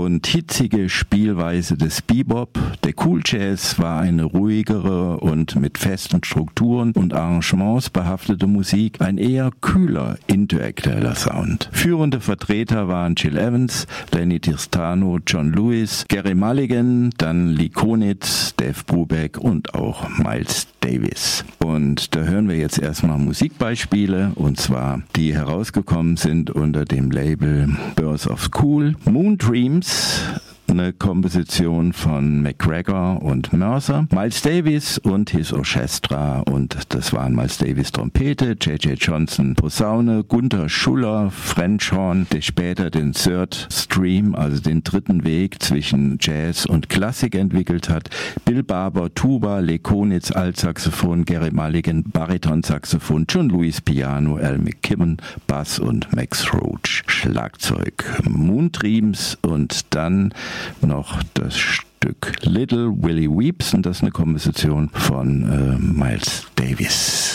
und hitzige Spielweise des Bebop. Der Cool Jazz war eine ruhigere und mit festen Strukturen und Arrangements behaftete Musik, ein eher kühler, intellektueller Sound. Führende Vertreter waren Gil Evans, Lenny Tristano, John Lewis, Gerry Mulligan, dann Lee Konitz, Dave Brubeck und auch Miles Davis. Und da hören wir jetzt erstmal Musikbeispiele, und zwar die herausgekommen sind unter dem Label Birth of Cool. Moon Dreams, eine Komposition von McGregor und Mercer, Miles Davis und His Orchestra, und das waren Miles Davis Trompete, J.J. Johnson Posaune, Gunther Schuller French Horn, der später den Third Stream, also den dritten Weg zwischen Jazz und Klassik entwickelt hat, Bill Barber Tuba, Lee Konitz Altsaxophon, Gerry Mulligan Baritonsaxophon, John Lewis Piano, Al McKibben Bass und Max Roach Schlagzeug. Moon Dreams und dann noch das Stück Little Willie Weeps, und das ist eine Komposition von Miles Davis.